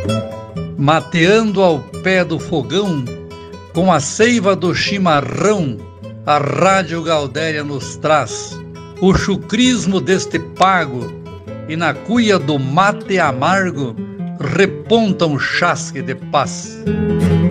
Mateando ao pé do fogão, com a seiva do chimarrão, a Rádio Gaudéria nos traz o chucrismo deste pago, e na cuia do mate amargo reponta um chasque de paz.